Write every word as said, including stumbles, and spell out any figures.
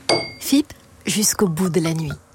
F I P jusqu'au bout de la nuit.